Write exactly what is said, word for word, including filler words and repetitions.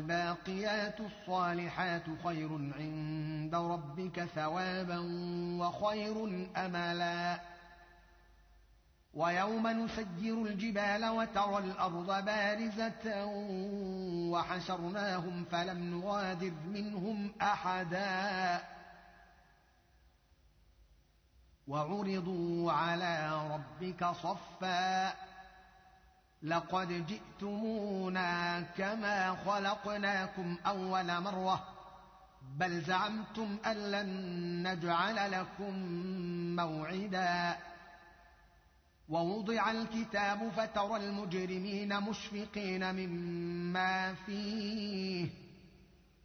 الباقيات الصالحات خير عند ربك ثوابا وخير أملا. ويوم نسير الجبال وترى الأرض بارزة وحشرناهم فلم نغادر منهم أحدا وعرضوا على ربك صفا لقد جئتمونا كما خلقناكم أول مرة بل زعمتم أن لن نجعل لكم موعدا. ووضع الكتاب فترى المجرمين مشفقين مما فيه